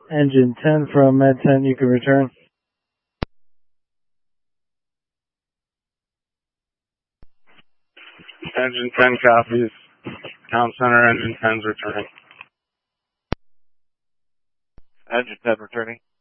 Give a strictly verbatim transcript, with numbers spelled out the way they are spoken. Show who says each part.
Speaker 1: Engine ten from Med ten, you can return.
Speaker 2: Engine ten copies. Town Center, Engine ten's returning.
Speaker 3: Engine ten returning.